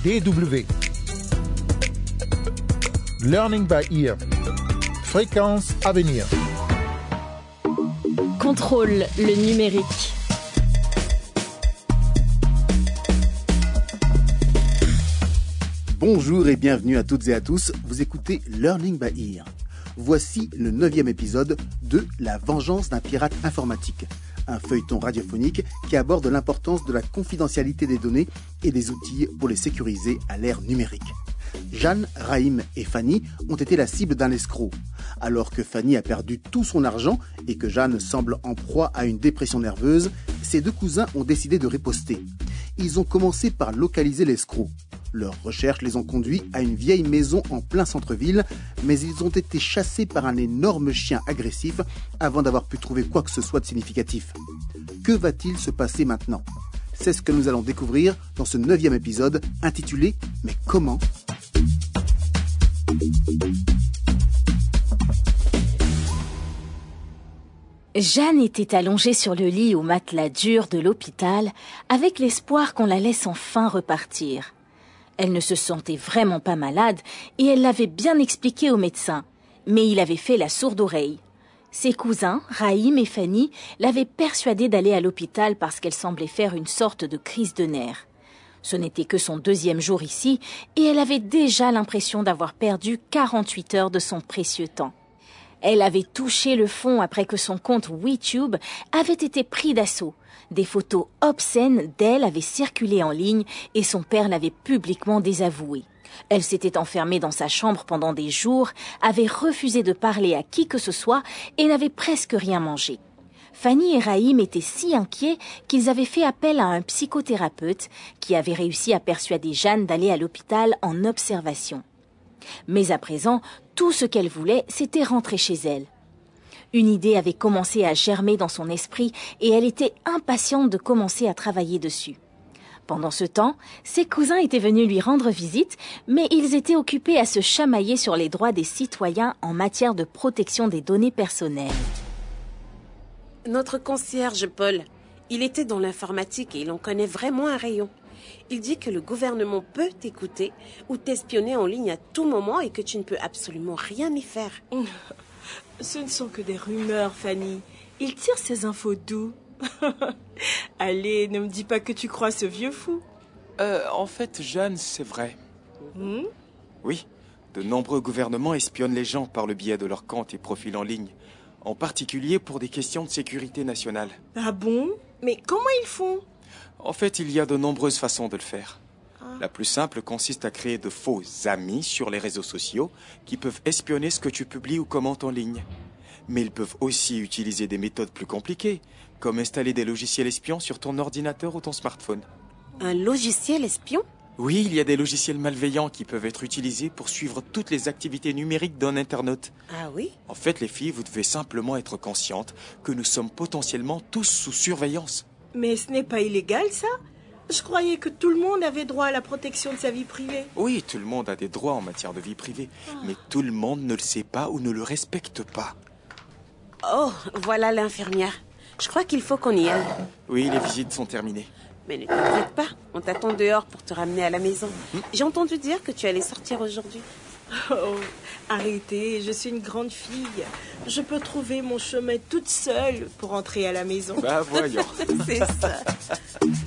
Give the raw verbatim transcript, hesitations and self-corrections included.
D W. Learning by Ear. Fréquence à venir. Contrôle le numérique. Bonjour et bienvenue à toutes et à tous, vous écoutez Learning by Ear. Voici le neuvième épisode de La vengeance d'un pirate informatique, un feuilleton radiophonique qui aborde l'importance de la confidentialité des données et des outils pour les sécuriser à l'ère numérique. Jeanne, Raïm et Fanny ont été la cible d'un escroc. Alors que Fanny a perdu tout son argent et que Jeanne semble en proie à une dépression nerveuse, ses deux cousins ont décidé de riposter. Ils ont commencé par localiser l'escroc. Leurs recherches les ont conduits à une vieille maison en plein centre-ville, mais ils ont été chassés par un énorme chien agressif avant d'avoir pu trouver quoi que ce soit de significatif. Que va-t-il se passer maintenant ? C'est ce que nous allons découvrir dans ce neuvième épisode intitulé « Mais comment ?» Jeanne était allongée sur le lit au matelas dur de l'hôpital avec l'espoir qu'on la laisse enfin repartir. Elle ne se sentait vraiment pas malade et elle l'avait bien expliqué au médecin, mais il avait fait la sourde oreille. Ses cousins, Raïm et Fanny, l'avaient persuadée d'aller à l'hôpital parce qu'elle semblait faire une sorte de crise de nerfs. Ce n'était que son deuxième jour ici et elle avait déjà l'impression d'avoir perdu quarante-huit heures de son précieux temps. Elle avait touché le fond après que son compte WeTube avait été pris d'assaut. Des photos obscènes d'elle avaient circulé en ligne et son père l'avait publiquement désavouée. Elle s'était enfermée dans sa chambre pendant des jours, avait refusé de parler à qui que ce soit et n'avait presque rien mangé. Fanny et Raïm étaient si inquiets qu'ils avaient fait appel à un psychothérapeute qui avait réussi à persuader Jeanne d'aller à l'hôpital en observation. Mais à présent, tout ce qu'elle voulait, c'était rentrer chez elle. Une idée avait commencé à germer dans son esprit et elle était impatiente de commencer à travailler dessus. Pendant ce temps, ses cousins étaient venus lui rendre visite, mais ils étaient occupés à se chamailler sur les droits des citoyens en matière de protection des données personnelles. Notre concierge, Paul, il était dans l'informatique et il en connaît vraiment un rayon. Il dit que le gouvernement peut t'écouter ou t'espionner en ligne à tout moment et que tu ne peux absolument rien y faire. Ce ne sont que des rumeurs, Fanny. Il tire ses infos d'où ? Allez, ne me dis pas que tu crois ce vieux fou. Euh, en fait, Jeanne, c'est vrai. Hmm ? Oui, de nombreux gouvernements espionnent les gens par le biais de leurs comptes et profils en ligne, en particulier pour des questions de sécurité nationale. Ah bon ? Mais comment ils font ? En fait, il y a de nombreuses façons de le faire. Ah. La plus simple consiste à créer de faux amis sur les réseaux sociaux qui peuvent espionner ce que tu publies ou commentes en ligne. Mais ils peuvent aussi utiliser des méthodes plus compliquées, comme installer des logiciels espions sur ton ordinateur ou ton smartphone. Un logiciel espion ? Oui, il y a des logiciels malveillants qui peuvent être utilisés pour suivre toutes les activités numériques d'un internaute. Ah oui ? En fait, les filles, vous devez simplement être conscientes que nous sommes potentiellement tous sous surveillance. Mais ce n'est pas illégal, ça ? Je croyais que tout le monde avait droit à la protection de sa vie privée. Oui, tout le monde a des droits en matière de vie privée, oh. Mais tout le monde ne le sait pas ou ne le respecte pas. Oh, voilà l'infirmière. Je crois qu'il faut qu'on y aille. Oui, les visites sont terminées. Mais ne t'inquiète pas, on t'attend dehors pour te ramener à la maison. Hmm? J'ai entendu dire que tu allais sortir aujourd'hui. Oh, arrêtez, je suis une grande fille. Je peux trouver mon chemin toute seule pour entrer à la maison. Bah voyons. C'est ça.